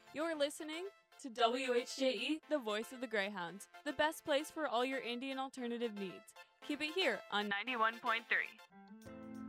You're listening to WHJE, the voice of the Greyhounds, the best place for all your Indian alternative needs. Keep it here on 91.3.